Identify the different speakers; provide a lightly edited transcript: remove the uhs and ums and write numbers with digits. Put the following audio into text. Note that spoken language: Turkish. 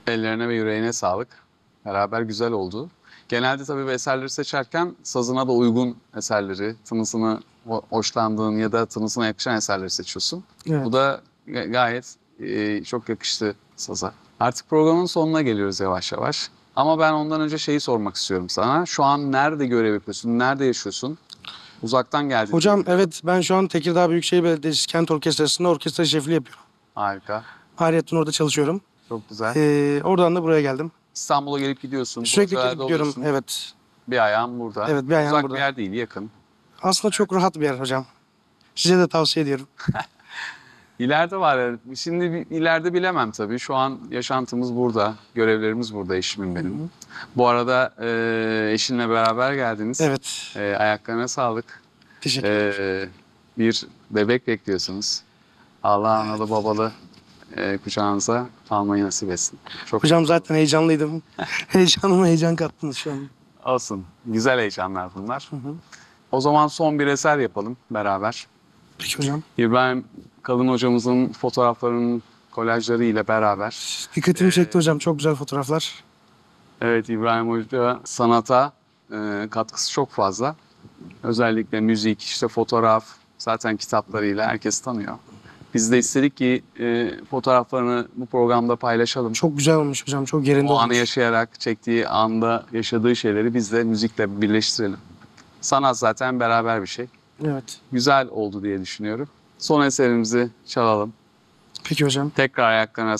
Speaker 1: Ellerine ve yüreğine sağlık. Beraber güzel oldu. Genelde tabii eserleri seçerken sazına da uygun eserleri, tınısını hoşlandığın ya da tınısına yakışan eserleri seçiyorsun.
Speaker 2: Evet.
Speaker 1: Bu da gayet çok yakıştı saza. Artık programın sonuna geliyoruz yavaş yavaş. Ama ben ondan önce şeyi sormak istiyorum sana. Şu an nerede görev yapıyorsun? Nerede yaşıyorsun? Uzaktan geldin.
Speaker 2: Hocam evet, ben şu an Tekirdağ Büyükşehir Belediyesi Kent Orkestrası'nda orkestra şefliği yapıyorum.
Speaker 1: Harika.
Speaker 2: Ayrıca orada çalışıyorum.
Speaker 1: Çok güzel.
Speaker 2: Oradan da buraya geldim.
Speaker 1: İstanbul'a gelip gidiyorsun.
Speaker 2: Sürekli
Speaker 1: projelerde
Speaker 2: gelip gidiyorum.
Speaker 1: oluyorsun.
Speaker 2: Evet.
Speaker 1: Bir ayağın burada.
Speaker 2: Evet, bir ayağım
Speaker 1: Uzak
Speaker 2: burada.
Speaker 1: bir yer değil, yakın.
Speaker 2: Aslında çok rahat bir yer hocam. Size de tavsiye ediyorum.
Speaker 1: İleride var. Şimdi ileride bilemem tabii. Şu an yaşantımız burada. Görevlerimiz burada, eşimin benim. Bu arada eşinle beraber geldiniz.
Speaker 2: Evet.
Speaker 1: Ayaklarına sağlık.
Speaker 2: Teşekkür ederim.
Speaker 1: Bir bebek bekliyorsunuz. Allah analı babalı kucağınıza almayı nasip etsin. Çok
Speaker 2: Hocam zaten heyecanlıydım. Heyecanıma heyecan kattınız şu an.
Speaker 1: olsun. Güzel heyecanlar bunlar.
Speaker 2: Hı.
Speaker 1: O zaman son bir eser yapalım beraber.
Speaker 2: Peki hocam.
Speaker 1: İbrahim Kalın hocamızın fotoğraflarının kolajları ile beraber.
Speaker 2: Dikkatimi çekti hocam. Çok güzel fotoğraflar.
Speaker 1: Evet, İbrahim Hoca sanata katkısı çok fazla. Özellikle müzik, işte fotoğraf, zaten kitaplarıyla herkes tanıyor. Biz de istedik ki fotoğraflarını bu programda paylaşalım.
Speaker 2: Çok güzel olmuş hocam. Çok yerinde
Speaker 1: O anı
Speaker 2: olmuş.
Speaker 1: yaşayarak çektiği anda yaşadığı şeyleri biz de müzikle birleştirelim. Sanat zaten beraber bir şey.
Speaker 2: Evet.
Speaker 1: Güzel oldu diye düşünüyorum. Son eserimizi çalalım.
Speaker 2: Peki hocam.
Speaker 1: Tekrar ayaklarına